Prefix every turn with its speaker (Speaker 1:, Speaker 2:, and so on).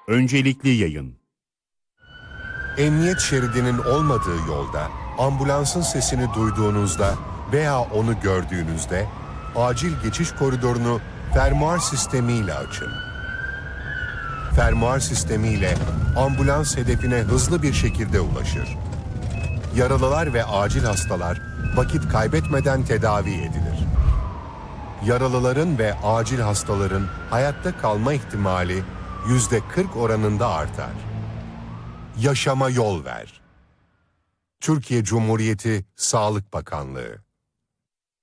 Speaker 1: Öncelikli yayın.
Speaker 2: Emniyet şeridinin olmadığı yolda, ambulansın sesini duyduğunuzda veya onu gördüğünüzde, acil geçiş koridorunu fermuar sistemiyle açın. Fermuar sistemiyle ambulans hedefine hızlı bir şekilde ulaşır. Yaralılar ve acil hastalar vakit kaybetmeden tedavi edilir. Yaralıların ve acil hastaların hayatta kalma ihtimali %40 oranında artar. Yaşama yol ver. Türkiye Cumhuriyeti Sağlık Bakanlığı.